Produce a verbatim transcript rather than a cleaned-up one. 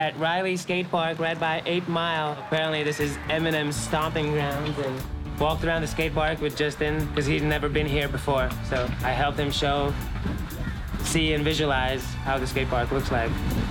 At Riley Skate Park, right by eight mile. Apparently this is Eminem's stomping grounds, and walked around the skate park with Justin because he'd never been here before. So I helped him show, see and visualize how the skate park looks like.